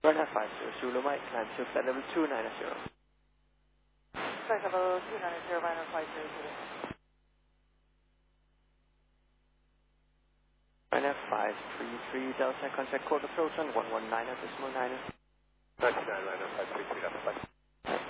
Runner 50 Zulu Mike, climb to flight level 290. Flight level 290, runner 50 Zulu. Runner 533 Delta, contact code approach on 119.9. 99, runner 533 Delta,